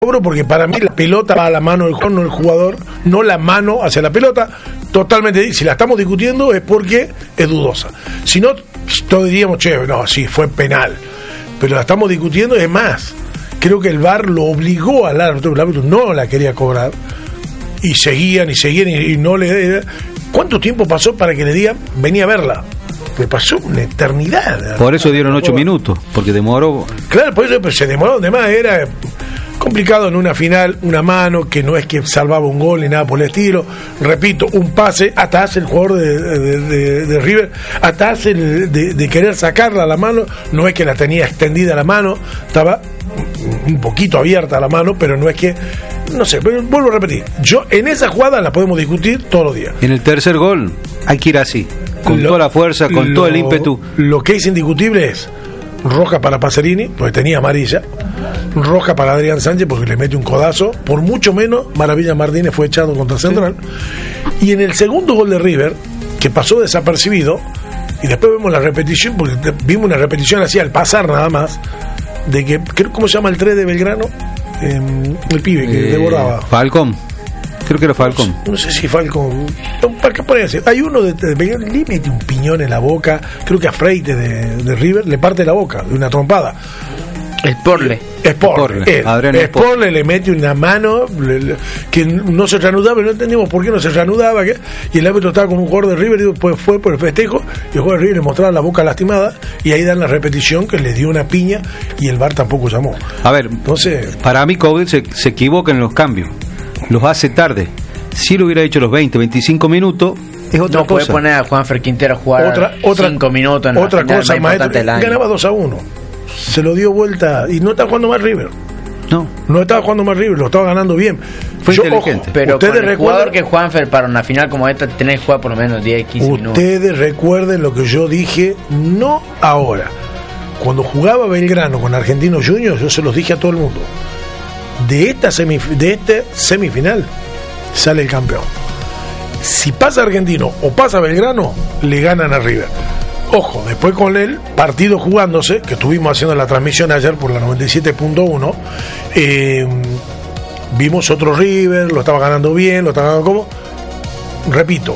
porque para mí la pelota va a la mano del jugador, no el jugador, no la mano hacia la pelota. Totalmente, si la estamos discutiendo es porque es dudosa. Si no, todos diríamos, no, sí, fue penal. Pero la estamos discutiendo, es más. Creo que el VAR lo obligó al árbitro, el árbitro no la quería cobrar. Y seguían y no le... ¿Cuánto tiempo pasó para que le digan, venía a verla? Le pasó una eternidad. Por eso dieron 8 minutos, porque demoró. Claro, por eso se demoró, además era complicado en una final, una mano que no es que salvaba un gol ni nada por el estilo. Repito, un pase, hasta hace el jugador de River, hasta hace de querer sacarla a la mano, no es que la tenía extendida la mano, estaba un poquito abierta la mano, pero no es que, no sé, pero vuelvo a repetir, yo en esa jugada la podemos discutir todos los días. En el tercer gol hay que ir así, con toda la fuerza, con todo el ímpetu. Lo que es indiscutible es roja para Pacerini, porque tenía amarilla, roja para Adrián Sánchez porque le mete un codazo, por mucho menos Maravilla Martínez fue echado contra Central, y en el segundo gol de River, que pasó desapercibido, y después vemos la repetición, porque vimos una repetición así al pasar nada más, de que, ¿cómo se llama el 3 de Belgrano? El pibe que devoraba. Falcón. Creo que era Falcón. No sé si Falcón. ¿Qué puede ser? Hay uno de Belgrano, le mete un piñón en la boca. Creo que a Freite de River le parte la boca de una trompada. Sporle le mete una mano que no se reanudaba, no entendimos por qué no se reanudaba, y el árbitro estaba con un jugador de River y después fue por el festejo y el jugador de River le mostraba la boca lastimada y ahí dan la repetición que le dio una piña y el VAR tampoco llamó. A ver, entonces, para mí Coudet se equivoca en los cambios, los hace tarde. Si lo hubiera hecho los 20-25 minutos es otra cosa. No puede poner a Juanfer Quintero a jugar 5 minutos en otra la cosa, final maestro, ganaba 2-1, se lo dio vuelta y no está jugando más River. No estaba jugando más River, lo estaba ganando bien. Fue inteligente. Ojo, pero ustedes recuerdan jugador que Juanfer para una final como esta tenés que jugar por lo menos 10-15 minutos. Ustedes recuerden lo que yo dije, no ahora. Cuando jugaba Belgrano con Argentinos Juniors, yo se los dije a todo el mundo. De esta semifinal sale el campeón. Si pasa Argentino o pasa Belgrano, le ganan a River. Ojo, después con el partido jugándose, que estuvimos haciendo la transmisión ayer por la 97.1, vimos otro River, lo estaba ganando bien, lo estaba ganando como. Repito,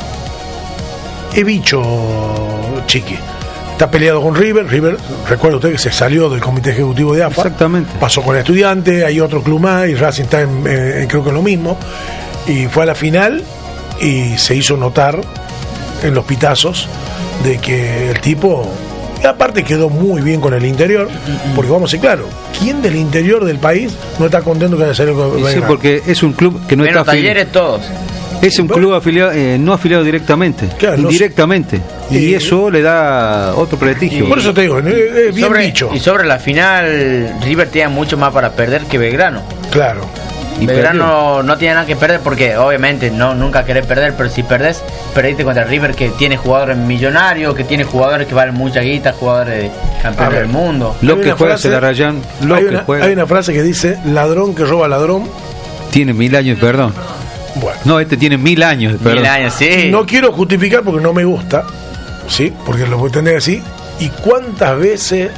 he bicho Chiqui. Está peleado con River, recuerda usted que se salió del comité ejecutivo de AFA. Exactamente. Pasó con el Estudiante, hay otro club más, y Racing está creo que lo mismo. Y fue a la final y se hizo notar en los pitazos de que el tipo, y aparte quedó muy bien con el interior, porque vamos a ser claros, ¿quién del interior del país no está contento que haya salido con Belgrano? Sí, porque es un club que no está afiliado. Talleres todos. Es un club afiliado, no afiliado directamente, claro, indirectamente, y eso le da otro prestigio. Por eso te digo, es bien dicho. Y sobre la final, River tenía mucho más para perder que Belgrano. Claro. Y Belgrano no tiene nada que perder porque obviamente nunca querés perder, pero si perdés, perdiste contra River que tiene jugadores millonarios, que tiene jugadores que valen mucha guita, jugadores campeones del mundo. Lo que juega se la rayan, hay una frase que dice, ladrón que roba ladrón tiene 1000 años de perdón. Bueno. No, este tiene 1000 años de perdón. 1000 años, sí. No quiero justificar porque no me gusta, sí, porque lo voy a tener así. ¿Y cuántas veces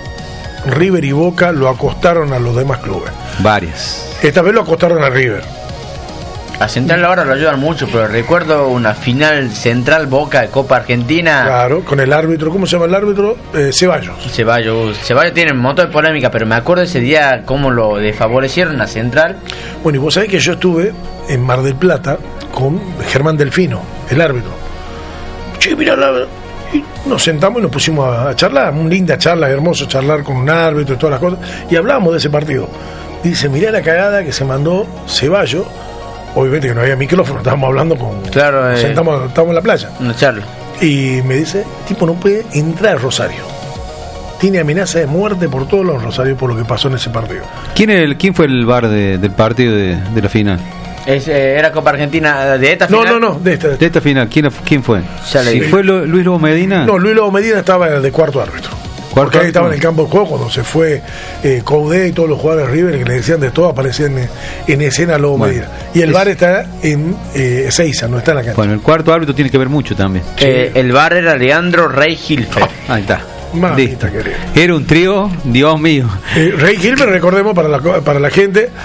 River y Boca lo acostaron a los demás clubes? Varias. Esta vez lo acostaron a River. A Central ahora lo ayudan mucho, pero recuerdo una final Central Boca de Copa Argentina. Claro, con el árbitro, ¿cómo se llama el árbitro? Ceballos tiene un montón de polémica, pero me acuerdo ese día cómo lo desfavorecieron a Central. Bueno, y vos sabés que yo estuve en Mar del Plata con Germán Delfino, el árbitro. Che, mirá, y nos sentamos y nos pusimos a charlar, una linda charla, hermoso charlar con un árbitro y todas las cosas, y hablábamos de ese partido. Y dice, mirá la cagada que se mandó Ceballos. Obviamente que no había micrófono, estábamos hablando con... Claro, estábamos en la playa. Una charla. Y me dice, tipo no puede entrar a Rosario. Tiene amenaza de muerte por todos los Rosarios por lo que pasó en ese partido. ¿Quién fue el VAR del partido de la final? Era Copa Argentina de esta final. No, de esta final. ¿Quién fue? ¿Fue Luis Lobo Medina? No, Luis Lobo Medina estaba de cuarto árbitro. Porque ahí estaba en el campo de juego cuando se fue Coudet y todos los jugadores de River que le decían de todo, aparecían en escena Lobo Medina. Y el VAR está en Ezeiza, no está en la cancha. Bueno, el cuarto árbitro tiene que ver mucho también. El VAR era Leandro Rey Hilfer. Ahí está. Mamita querida. Era un trío, Dios mío. Rey Hilfer, recordemos para la gente,